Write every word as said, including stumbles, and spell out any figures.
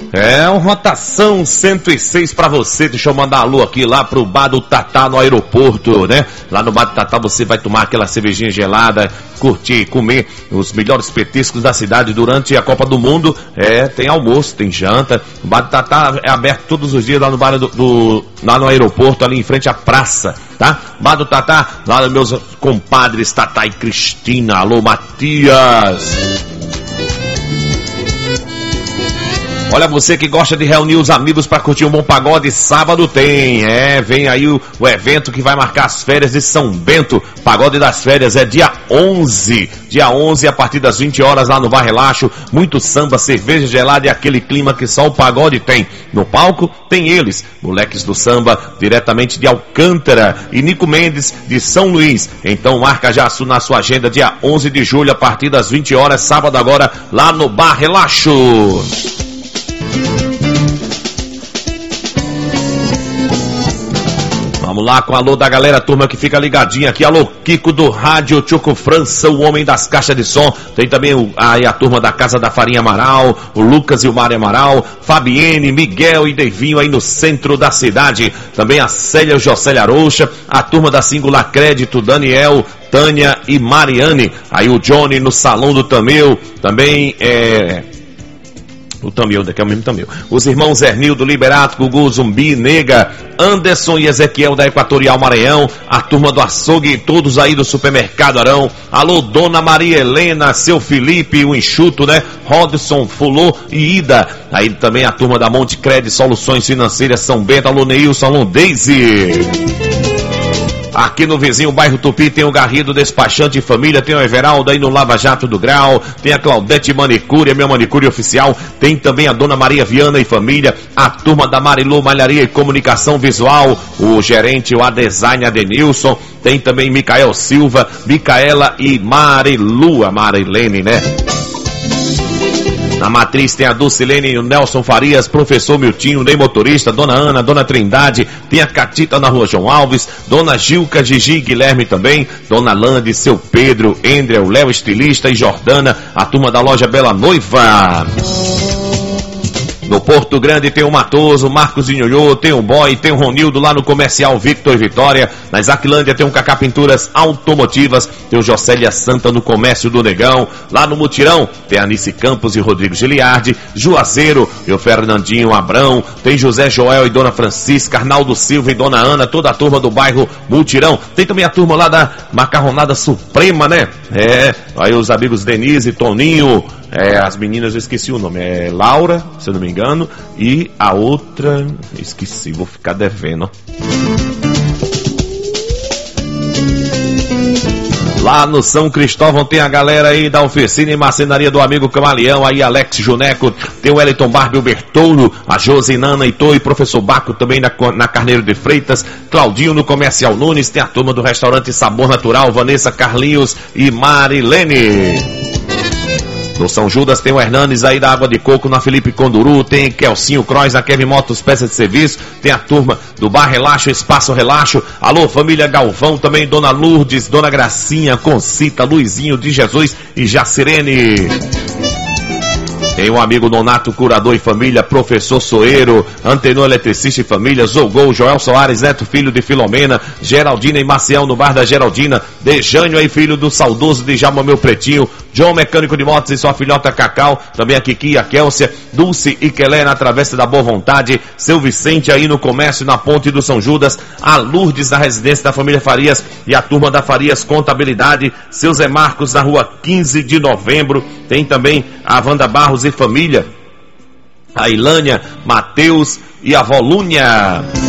É, uma rotação cento e seis pra você. Deixa eu mandar um alô aqui lá pro Bar do Tatá no aeroporto, né? Lá no Bar do Tatá você vai tomar aquela cervejinha gelada, curtir, comer os melhores petiscos da cidade durante a Copa do Mundo. É, tem almoço, tem janta. O Bar do Tatá é aberto todos os dias lá no bar do, do lá no aeroporto, ali em frente à praça, tá? Bar do Tatá, lá dos meus compadres Tatá e Cristina. Alô, Matias. Olha, você que gosta de reunir os amigos para curtir um bom pagode, sábado tem, é, vem aí o, o evento que vai marcar as férias de São Bento. Pagode das férias é dia onze, dia onze a partir das vinte horas lá no Bar Relaxo, muito samba, cerveja gelada e aquele clima que só o pagode tem. No palco tem eles, moleques do samba, diretamente de Alcântara, e Nico Mendes de São Luís. Então marca já na sua agenda, dia onze de julho a partir das vinte horas, sábado agora, lá no Bar Relaxo. Vamos lá com o alô da galera, turma que fica ligadinha aqui. Alô, Kiko do Rádio Tchuco França, o homem das caixas de som. Tem também o, aí a turma da Casa da Farinha Amaral, o Lucas e o Mário Amaral, Fabiene, Miguel e Devinho aí no centro da cidade. Também a Célia e o Jocélia Arouxa, a turma da Singular Crédito, Daniel, Tânia e Mariane. Aí o Johnny no Salão do Tamil, também é... o Tamil, daqui é o mesmo Tamil. Os irmãos Hernildo, Liberato, Gugu, Zumbi, Nega, Anderson e Ezequiel da Equatorial Maranhão, a turma do açougue, todos aí do Supermercado Arão. Alô, Dona Maria Helena, seu Felipe, o Enxuto, né? Rodson, Fulô e Ida. Aí também a turma da Monte Crédito, Soluções Financeiras São Bento, alô Neilson, alô Deise. Aqui no vizinho bairro Tupi tem o Garrido Despachante Família, tem o Everaldo aí no Lava Jato do Grau, tem a Claudete Manicure, a minha manicure oficial, tem também a Dona Maria Viana e família, a turma da Marilu Malharia e Comunicação Visual, o gerente, o A-Design Adenilson, tem também Micael Silva, Micaela e Marilu, a Marilene, né? Na matriz tem a Dulcilene e o Nelson Farias, professor Miltinho, Ney Motorista, Dona Ana, Dona Trindade, tem a Catita na Rua João Alves, Dona Gilca, Gigi e Guilherme também, Dona Lande, seu Pedro, Endrel, Léo Estilista e Jordana, a turma da loja Bela Noiva. No Porto Grande tem o Matoso, o Marcos e Nhonhô, tem o Boy, tem o Ronildo lá no Comercial Victor e Vitória. Na Isaquilândia tem o Cacá Pinturas Automotivas, tem o Jocélia Santa no Comércio do Negão. Lá no Mutirão tem a Anice Campos e Rodrigo Giliardi, Juazeiro e o Fernandinho Abrão, tem José Joel e Dona Francisca, Arnaldo Silva e Dona Ana, toda a turma do bairro Mutirão. Tem também a turma lá da Macarronada Suprema, né? É, aí os amigos Denise, Toninho, é, as meninas eu esqueci o nome, é Laura, se eu não me engano, e a outra, esqueci, vou ficar devendo. Lá no São Cristóvão tem a galera aí da oficina e marcenaria do amigo Camaleão, aí Alex Juneco, tem o Wellington Barbie, o Bertolo, a Josinana Itô e professor Baco também na, na Carneiro de Freitas, Claudinho no Comercial Nunes, tem a turma do restaurante Sabor Natural, Vanessa Carlinhos e Marilene. No São Judas tem o Hernanes aí da Água de Coco, na Felipe Conduru, tem Kelcinho Croix, na Kevin Motos Peças de Serviço, tem a turma do Bar Relaxo, Espaço Relaxo, alô família Galvão, também Dona Lourdes, Dona Gracinha, Concita, Luizinho de Jesus e Jacirene. Tem um amigo Nonato, curador e família, professor Soeiro, Antenor Eletricista e família, Zogol, Joel Soares, neto, filho de Filomena, Geraldina e Maciel no bar da Geraldina, Dejânio aí, filho do saudoso Djalma Meu Pretinho, John Mecânico de Motos e sua filhota Cacau, também a Kiki, a Kélcia, Dulce e Kelé na Travessa da Boa Vontade, seu Vicente aí no comércio na Ponte do São Judas, a Lourdes na residência da família Farias e a turma da Farias Contabilidade, seu Zé Marcos na rua quinze de novembro, tem também a Wanda Barros e família, a Ilânia, Mateus e a Volúnia.